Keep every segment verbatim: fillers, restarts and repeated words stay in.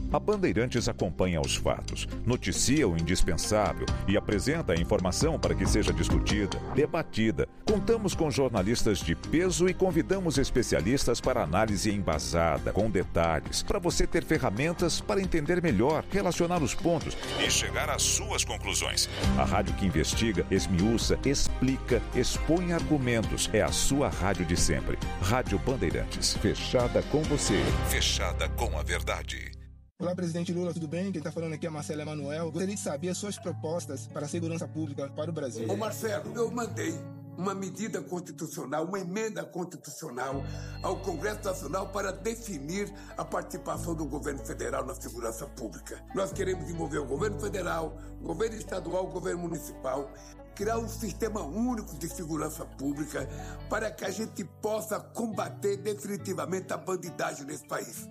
A Bandeirantes acompanha os fatos, noticia o indispensável e apresenta a informação para que seja discutida, debatida. Contamos com jornalistas de peso e convidamos especialistas para análise embasada, com detalhes, para você ter ferramentas para entender melhor, relacionar os pontos e chegar às suas conclusões. A rádio que investiga, esmiuça, explica, expõe argumentos. É a sua rádio de sempre. Rádio Bandeirantes. Fechada com você. Fechada com a verdade. Olá, presidente Lula, tudo bem? Quem está falando aqui é Marcelo Emanuel. Gostaria de saber as suas propostas para a segurança pública para o Brasil. Ô Marcelo, eu mandei uma medida constitucional, uma emenda constitucional ao Congresso Nacional para definir a participação do governo federal na segurança pública. Nós queremos envolver o governo federal, o governo estadual, o governo municipal, criar um sistema único de segurança pública para que a gente possa combater definitivamente a bandidagem nesse país.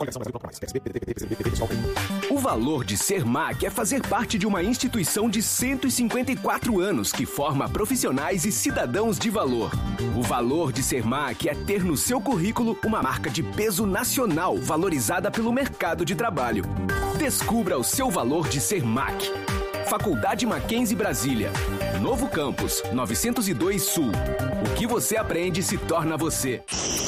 O valor de ser M A C é fazer parte de uma instituição de cento e cinquenta e quatro anos que forma profissionais e cidadãos de valor. O valor de ser M A C é ter no seu currículo uma marca de peso nacional valorizada pelo mercado de trabalho. Descubra o seu valor de ser M A C. Faculdade Mackenzie Brasília. Novo Campus, novecentos e dois Sul. O que você aprende se torna você.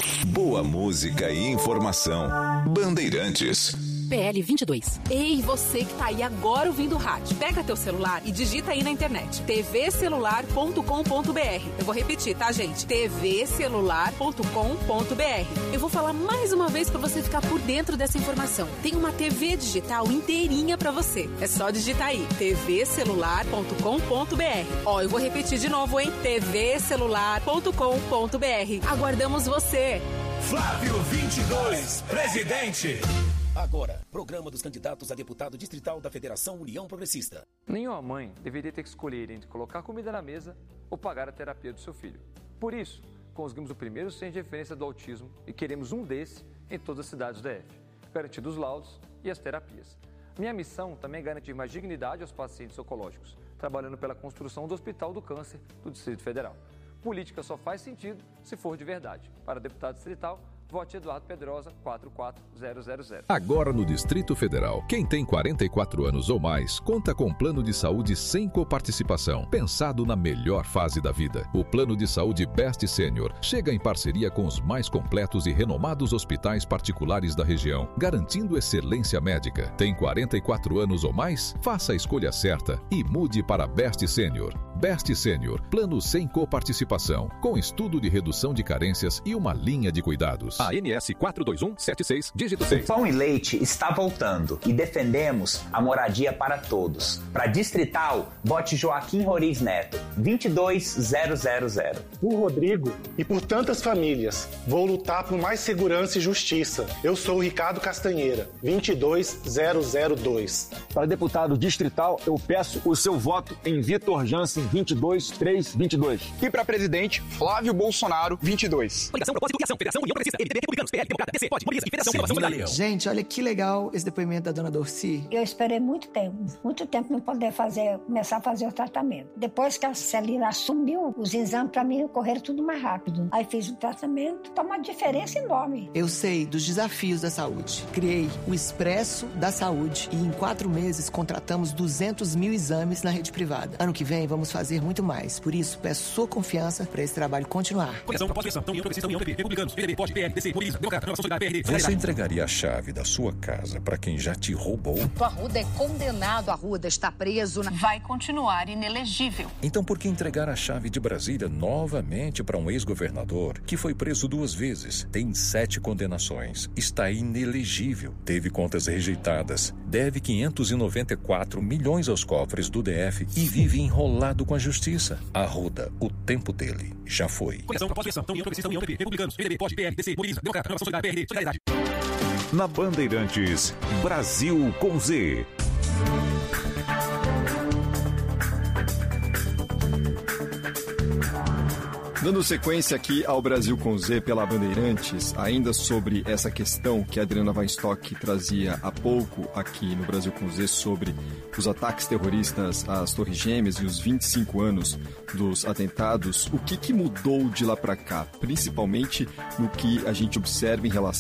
Boa música e informação. Bandeirantes. P L vinte e dois. Ei, você que tá aí agora ouvindo o rádio. Pega teu celular e digita aí na internet. t v celular ponto com ponto b r. Eu vou repetir, tá, gente? t v celular ponto com ponto b r. Eu vou falar mais uma vez pra você ficar por dentro dessa informação. Tem uma T V digital inteirinha pra você. É só digitar aí. t v celular ponto com ponto b r. Ó, eu vou repetir de novo, hein? t v celular ponto com ponto b r. Aguardamos você. Flávio vinte e dois, presidente. Agora, programa dos candidatos a deputado distrital da Federação União Progressista. Nenhuma mãe deveria ter que escolher entre colocar comida na mesa ou pagar a terapia do seu filho. Por isso, conseguimos o primeiro centro de referência do autismo e queremos um desse em todas as cidades do D F, garantindo os laudos e as terapias. Minha missão também é garantir mais dignidade aos pacientes oncológicos, trabalhando pela construção do Hospital do Câncer do Distrito Federal. Política só faz sentido se for de verdade. Para deputado distrital, vote Eduardo Pedrosa, quatro quatro zero zero zero. Agora no Distrito Federal, quem tem quarenta e quatro anos ou mais, conta com plano de saúde sem coparticipação, pensado na melhor fase da vida. O plano de saúde Best Senior chega em parceria com os mais completos e renomados hospitais particulares da região, garantindo excelência médica. Tem quarenta e quatro anos ou mais? Faça a escolha certa e mude para Best Senior. Best Senior, plano sem coparticipação, com estudo de redução de carências e uma linha de cuidados. A N S quatro dois um sete seis, dígito seis. O Pão e Leite está voltando e defendemos a moradia para todos. Para Distrital, vote Joaquim Roriz Neto, vinte e dois zero zero zero. Por Rodrigo e por tantas famílias, vou lutar por mais segurança e justiça. Eu sou o Ricardo Castanheira, vinte e dois zero zero dois. Para deputado distrital, eu peço o seu voto em Vitor Jansen, vinte e dois três vinte e dois. E para presidente, Flávio Bolsonaro, vinte e dois. Coligação, propósito e ação, Federação União Progressista, M D B, Republicanos, P L, Democrata, D C, Pode, Polícia e Federação Inovação Solidária. Gente, olha que legal esse depoimento da dona Dorci. Eu esperei muito tempo, muito tempo para poder fazer, começar a fazer o tratamento. Depois que a Celina assumiu, os exames para mim correram tudo mais rápido. Aí fiz o tratamento, tá uma diferença enorme. Eu sei dos desafios da saúde. Criei o Expresso da Saúde e em quatro meses contratamos duzentos mil exames na rede privada. Ano que vem vamos fazer muito mais. Por isso, peço sua confiança para esse trabalho continuar. Coligação, propósito e ação, União Progressista, União P P, Republicanos, P D B, Pode, P L, D C, Polícia, Democrata, Inovação Solidária, P R D. Você entregaria a chave da sua casa para quem já te roubou? O Arruda é condenado, Arruda está preso. Na... Vai continuar inelegível. Então por que entregar a chave de Brasília novamente para um ex-governador que foi preso duas vezes, tem sete condenações, está inelegível, teve contas rejeitadas, deve quinhentos e noventa e quatro milhões aos cofres do D F e vive enrolado com a justiça? Arruda, o tempo dele já foi. Coligação, propósito e ação, União Progressista, União P P, Republicanos, P D B, Pode, P L, D C, Polícia, Democrata, Inovação Solidária, P R D, Solidariedade. Na Bandeirantes, Brasil com Z. Dando sequência aqui ao Brasil com Z pela Bandeirantes, ainda sobre essa questão que a Adriana Weinstock trazia há pouco aqui no Brasil com Z sobre os ataques terroristas às Torres Gêmeas e os vinte e cinco anos dos atentados, o que, que mudou de lá para cá? Principalmente no que a gente observa em relação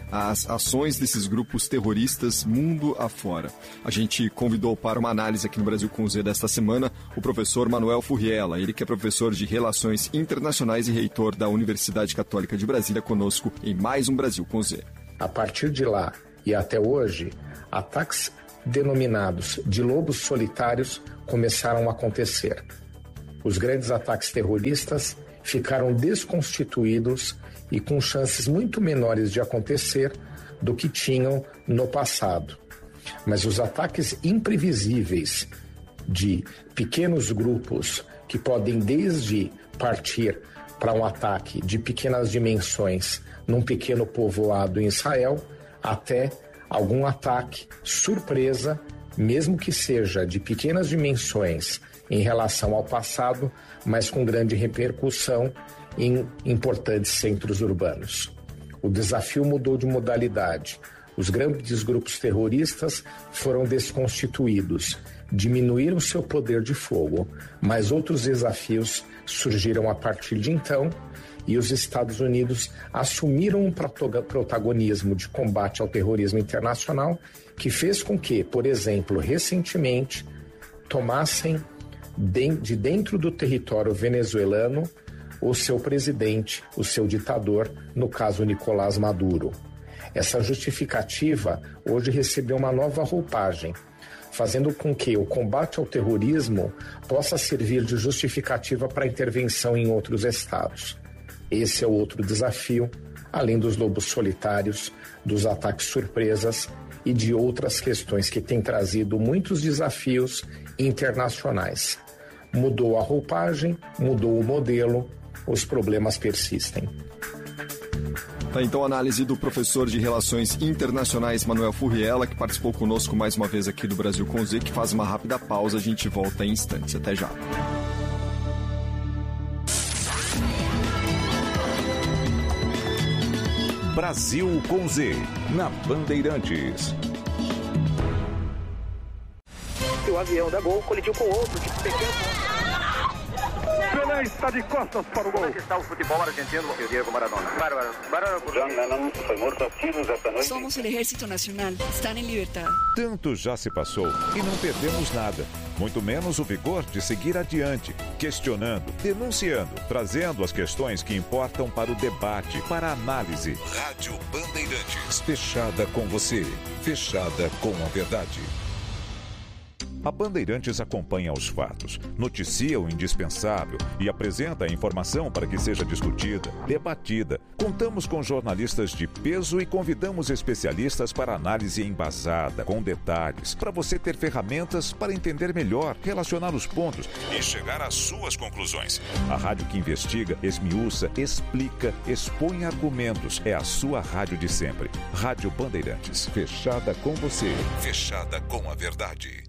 as ações desses grupos terroristas mundo afora. A gente convidou para uma análise aqui no Brasil com Z desta semana o professor Manuel Furriela, ele que é professor de Relações Internacionais e reitor da Universidade Católica de Brasília, conosco em mais um Brasil com Z. A partir de lá e até hoje, ataques denominados de lobos solitários começaram a acontecer. Os grandes ataques terroristas ficaram desconstituídos e com chances muito menores de acontecer do que tinham no passado. Mas os ataques imprevisíveis de pequenos grupos que podem desde partir para um ataque de pequenas dimensões num pequeno povoado em Israel até algum ataque surpresa, mesmo que seja de pequenas dimensões em relação ao passado, mas com grande repercussão em importantes centros urbanos. O desafio mudou de modalidade. Os grandes grupos terroristas foram desconstituídos, diminuíram seu poder de fogo, mas outros desafios surgiram a partir de então e os Estados Unidos assumiram um protagonismo de combate ao terrorismo internacional que fez com que, por exemplo, recentemente, tomassem de dentro do território venezuelano o seu presidente, o seu ditador, no caso Nicolás Maduro. Essa justificativa hoje recebeu uma nova roupagem, fazendo com que o combate ao terrorismo possa servir de justificativa para a intervenção em outros estados. Esse é o outro desafio, além dos lobos solitários, dos ataques surpresas e de outras questões que têm trazido muitos desafios internacionais. Mudou a roupagem, mudou o modelo, os problemas persistem. Tá, então a análise do professor de Relações Internacionais Manuel Furriela, que participou conosco mais uma vez aqui do Brasil com Z, que faz uma rápida pausa, a gente volta em instantes. Até já. Brasil com Z, na Bandeirantes. O avião da Gol colidiu com outro de pequeno. Pelé está de costas para o gol. Como é que está o futebol argentino, o Diego Maradona? Bárbaro. Bárbaro. John Lennon foi morto a tiros esta noite. Somos o Exército Nacional. Estão em liberdade. Tanto já se passou e não perdemos nada. Muito menos o vigor de seguir adiante, questionando, denunciando, trazendo as questões que importam para o debate, para a análise. Rádio Bandeirantes. Fechada com você. Fechada com a verdade. A Bandeirantes acompanha os fatos, noticia o indispensável e apresenta a informação para que seja discutida, debatida. Contamos com jornalistas de peso e convidamos especialistas para análise embasada, com detalhes, para você ter ferramentas para entender melhor, relacionar os pontos e chegar às suas conclusões. A rádio que investiga, esmiuça, explica, expõe argumentos. É a sua rádio de sempre. Rádio Bandeirantes. Fechada com você. Fechada com a verdade.